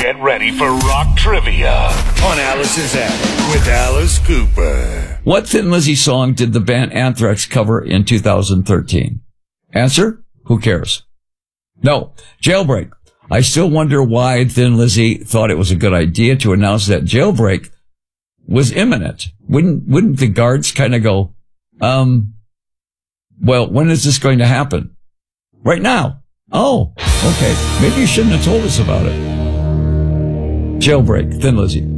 Get ready for rock trivia on Alice's Attic with Alice Cooper. What Thin Lizzy song did the band Anthrax cover in 2013? Answer? Who cares? No. Jailbreak. I still wonder why Thin Lizzy thought it was a good idea to announce that Jailbreak was imminent. Wouldn't the guards kind of go, well, when is this going to happen? Right now. Oh, okay. Maybe you shouldn't have told us about it. Jailbreak, Thin Lizzy.